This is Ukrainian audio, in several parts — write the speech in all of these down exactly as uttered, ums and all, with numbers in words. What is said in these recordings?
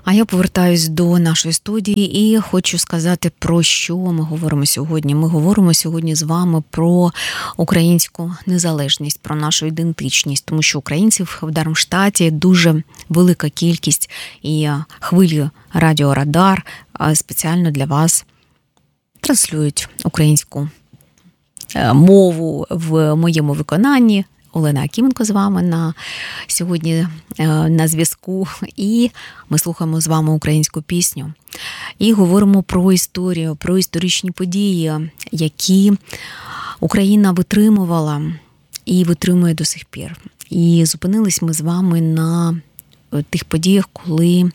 А я повертаюсь до нашої студії і хочу сказати, про що ми говоримо сьогодні. Ми говоримо сьогодні з вами про українську незалежність, про нашу ідентичність, тому що українців в Дармштаті дуже велика кількість, і хвилі Радіо Радар спеціально для вас транслюють українську мову в моєму виконанні. Олена Акіменко з вами на сьогодні на зв'язку, і ми слухаємо з вами українську пісню. І говоримо про історію, про історичні події, які Україна витримувала і витримує до сих пір. І зупинились ми з вами на тих подіях, коли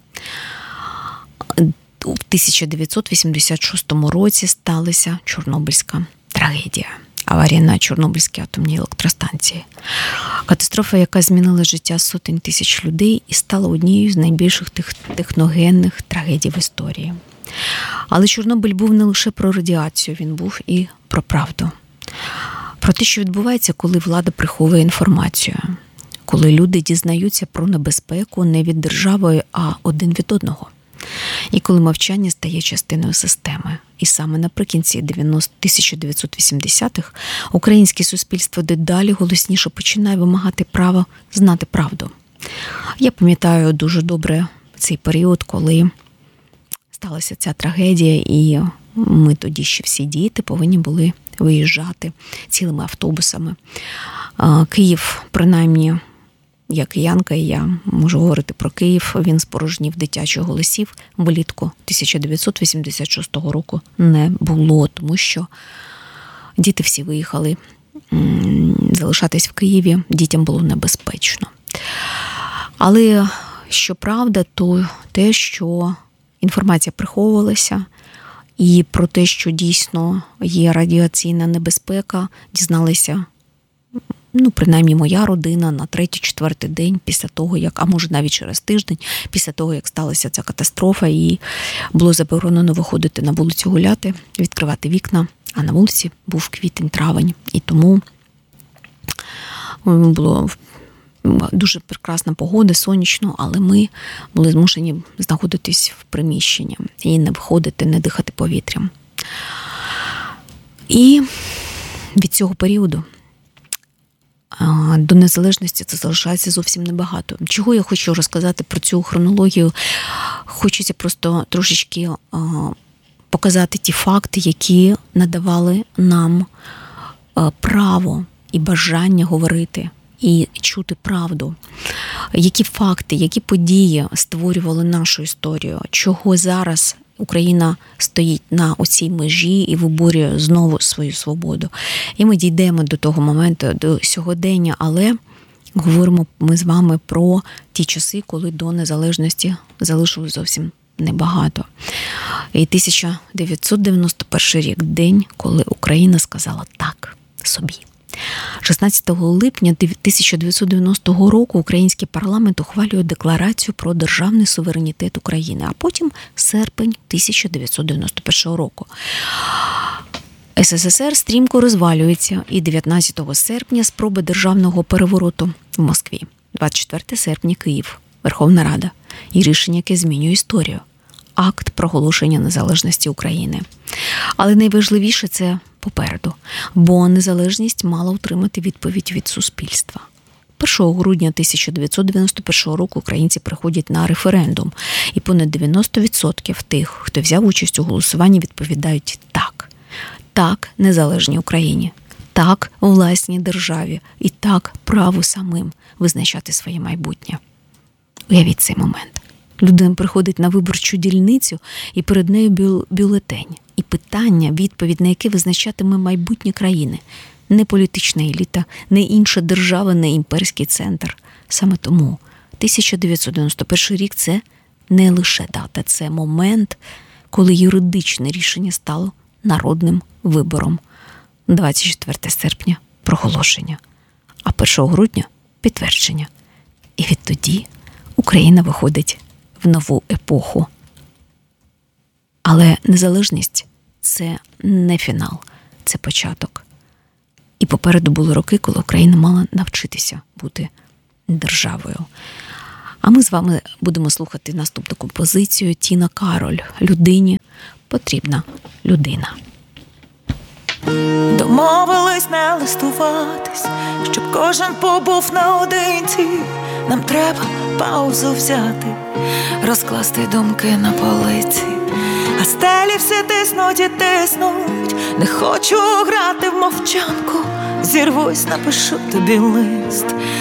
у тисяча дев'ятсот вісімдесят шостому році сталася Чорнобильська трагедія. Аварія на Чорнобильській атомній електростанції. Катастрофа, яка змінила життя сотень тисяч людей і стала однією з найбільших техногенних трагедій в історії. Але Чорнобиль був не лише про радіацію, він був і про правду. Про те, що відбувається, коли влада приховує інформацію. Коли люди дізнаються про небезпеку не від держави, а один від одного. І коли мовчання стає частиною системи. І саме наприкінці тисяча дев'ятсот вісімдесятих українське суспільство дедалі голосніше починає вимагати права знати правду. Я пам'ятаю дуже добре цей період, коли сталася ця трагедія, і ми тоді ще всі діти повинні були виїжджати цілими автобусами. Київ, принаймні, я киянка, і я можу говорити про Київ, він спорожнів дитячих голосів влітку тисяча дев'ятсот вісімдесят шостого року не було, тому що діти всі виїхали залишатись в Києві, дітям було небезпечно. Але що правда, то те, що інформація приховувалася, і про те, що дійсно є радіаційна небезпека, дізналися, ну, принаймні, моя родина на третій-четвертий день після того, як, а може навіть через тиждень, після того, як сталася ця катастрофа, і було заборонено виходити на вулицю гуляти, відкривати вікна, а на вулиці був квітень-травень. І тому було дуже прекрасна погода, сонячно, але ми були змушені знаходитись в приміщенні і не виходити, не дихати повітрям. І від цього періоду до незалежності це залишається зовсім небагато. Чого я хочу розказати про цю хронологію? Хочеться просто трошечки показати ті факти, які надавали нам право і бажання говорити і чути правду. Які факти, які події створювали нашу історію? Чого зараз Україна стоїть на оцій межі і виборює знову свою свободу. І ми дійдемо до того моменту, до сьогодення, але говоримо ми з вами про ті часи, коли до незалежності залишилось зовсім небагато. І тисяча дев'ятсот дев'яносто перший рік, день, коли Україна сказала «так» собі. шістнадцятого липня тисяча дев'ятсот дев'яностого року український парламент ухвалює декларацію про державний суверенітет України, а потім серпень тисяча дев'ятсот дев'яносто першого року. ес ес ес ер стрімко розвалюється, і дев'ятнадцятого серпня спроба державного перевороту в Москві. двадцять четвертого серпня Київ, Верховна Рада, і рішення, яке змінює історію. Акт проголошення незалежності України. Але найважливіше це попереду, бо незалежність мала отримати відповідь від суспільства. першого грудня тисяча дев'ятсот дев'яносто першого року українці приходять на референдум, і понад дев'яносто відсотків тих, хто взяв участь у голосуванні, відповідають «так». Так незалежній Україні, так власній державі і так праву самим визначати своє майбутнє. Уявіть цей момент. Людина приходить на виборчу дільницю, і перед нею бю- бюлетень. І питання, відповідь на яке визначатиме майбутнє країни. Не політична еліта, не інша держава, не імперський центр. Саме тому тисяча дев'ятсот дев'яносто перший рік – це не лише дата, це момент, коли юридичне рішення стало народним вибором. двадцять четвертого серпня – проголошення, а першого грудня – підтвердження. І відтоді Україна виходить в нову епоху. Але незалежність – це не фінал, це початок. І попереду були роки, коли Україна мала навчитися бути державою. А ми з вами будемо слухати наступну композицію Тіна Кароль «Людині потрібна людина». Домовились не листуватись, щоб кожен побув наодинці. Нам треба паузу взяти, розкласти думки на полиці. А стелі всі тиснуть і тиснуть. Не хочу грати в мовчанку. Зірвусь, напишу тобі лист.